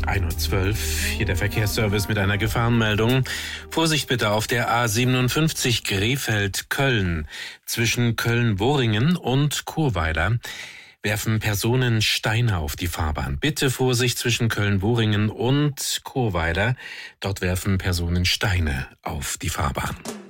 1:12 Uhr, hier der Verkehrsservice mit einer Gefahrenmeldung. Vorsicht bitte auf der A57 Krefeld-Köln. Zwischen Köln-Boringen und Churweiler werfen Personen Steine auf die Fahrbahn. Bitte Vorsicht zwischen Köln-Boringen und Churweiler. Dort werfen Personen Steine auf die Fahrbahn.